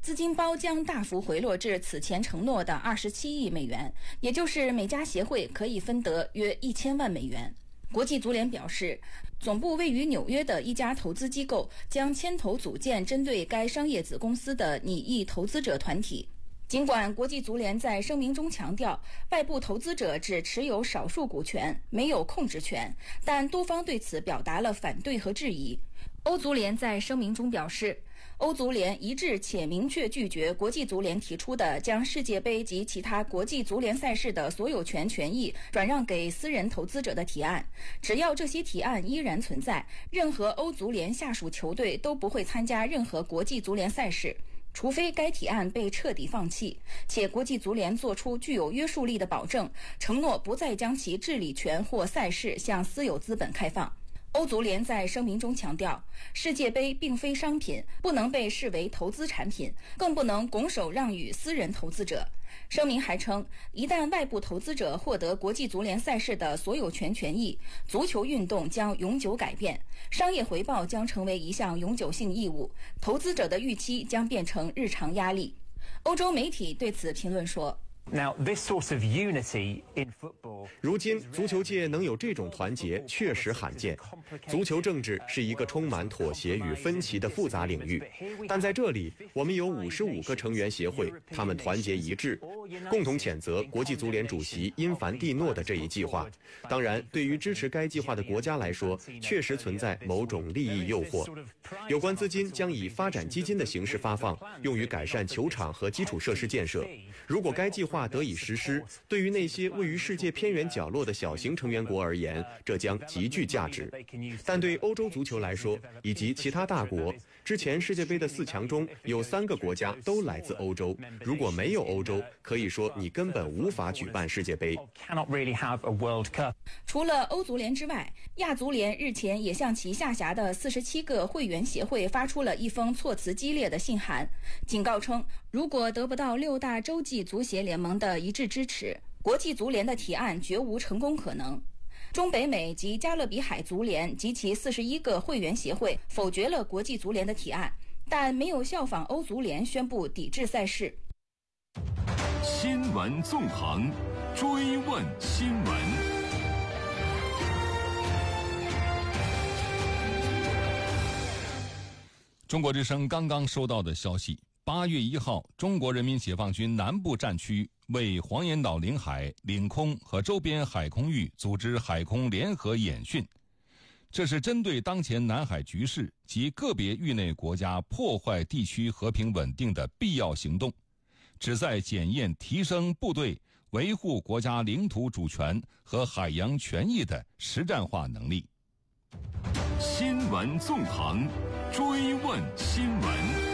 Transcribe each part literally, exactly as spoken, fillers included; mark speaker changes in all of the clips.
Speaker 1: 资金包将大幅回落至此前承诺的二十七亿美元，也就是每家协会可以分得约一千万美元。国际足联表示，总部位于纽约的一家投资机构将牵头组建针对该商业子公司的拟议投资者团体。尽管国际足联在声明中强调，外部投资者只持有少数股权，没有控制权，但多方对此表达了反对和质疑。欧足联在声明中表示，欧足联一致且明确拒绝国际足联提出的将世界杯及其他国际足联赛事的所有权权益转让给私人投资者的提案。只要这些提案依然存在，任何欧足联下属球队都不会参加任何国际足联赛事，除非该提案被彻底放弃，且国际足联做出具有约束力的保证，承诺不再将其治理权或赛事向私有资本开放。欧足联在声明中强调，世界杯并非商品，不能被视为投资产品，更不能拱手让与私人投资者。声明还称，一旦外部投资者获得国际足联赛事的所有权权益，足球运动将永久改变，商业回报将成为一项永久性义务，投资者的预期将变成日常压力。欧洲媒体对此评论说，
Speaker 2: Now, this sort of unity in football.
Speaker 3: 如今，足球界能有这种团结，确实罕见。足球政治是一个充满妥协与分歧的复杂领域，但在这里，我们有五十五个成员协会，他们团结一致，共同谴责国际足联主席因凡蒂诺的这一计划。当然，对于支持该计划的国家来说，确实存在某种利益诱惑。有关资金将以发展基金的形式发放，用于改善球场和基础设施建设。如果该计划得以实施，对于那些位于世界偏远角落的小型成员国而言，这将极具价值。但对欧洲足球来说，以及其他大国，之前世界杯的四强中有三个国家都来自欧洲。如果没有欧洲，可以说你根本无法举办世界杯。
Speaker 1: 除了欧足联之外，亚足联日前也向其下辖的四十七个会员协会发出了一封措辞激烈的信函，警告称，如果得不到六大洲际足协联盟的一致支持，国际足联的提案绝无成功可能。中北美及加勒比海足联及其四十一个会员协会否决了国际足联的提案，但没有效仿欧足联宣布抵制赛事。
Speaker 4: 新闻纵横，追问新闻。中国之声刚刚收到的消息，八月一号，中国人民解放军南部战区为黄岩岛领海、领空和周边海空域组织海空联合演训，这是针对当前南海局势及个别域内国家破坏地区和平稳定的必要行动，旨在检验提升部队维护国家领土主权和海洋权益的实战化能力。新闻纵横，追问新闻。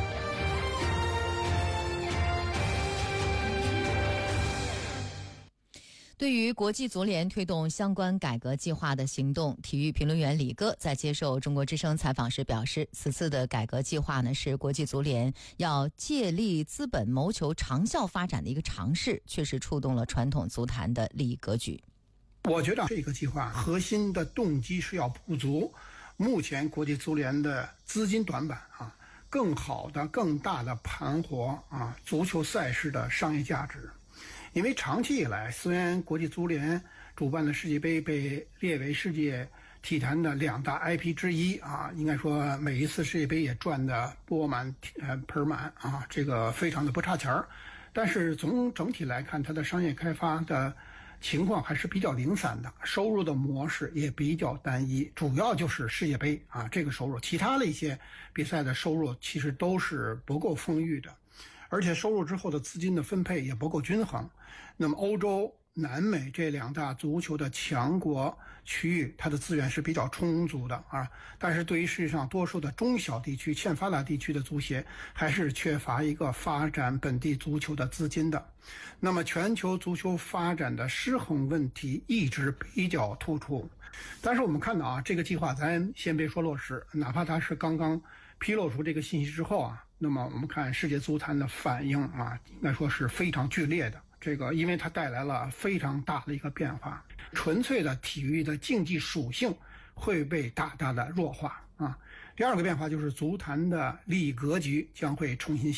Speaker 5: 对于国际足联推动相关改革计划的行动，体育评论员李哥在接受中国之声采访时表示，此次的改革计划呢，是国际足联要借力资本谋求长效发展的一个尝试，确实触动了传统足坛的利益格局。
Speaker 6: 我觉得这个计划核心的动机是要补足目前国际足联的资金短板啊，更好的、更大的盘活啊足球赛事的商业价值。因为长期以来，虽然国际足联主办的世界杯被列为世界体坛的两大 I P 之一啊，应该说每一次世界杯也赚得钵满呃盆满啊，这个非常的不差钱儿。但是从整体来看，它的商业开发的情况还是比较零散的，收入的模式也比较单一，主要就是世界杯啊这个收入，其他的一些比赛的收入其实都是不够丰裕的。而且收入之后的资金的分配也不够均衡。那么欧洲、南美这两大足球的强国区域，它的资源是比较充足的啊。但是对于世界上多数的中小地区、欠发达地区的足协，还是缺乏一个发展本地足球的资金的。那么全球足球发展的失衡问题一直比较突出。但是我们看到啊，这个计划咱先别说落实，哪怕它是刚刚披露出这个信息之后啊，那么我们看世界足坛的反应啊，应该说是非常剧烈的。这个因为它带来了非常大的一个变化，纯粹的体育的竞技属性会被大大的弱化啊。第二个变化就是足坛的利益格局将会重新